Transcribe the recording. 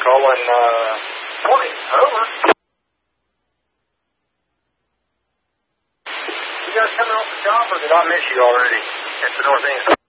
Calling, 20, over. You guys coming off the job, or did I miss you already at the north end?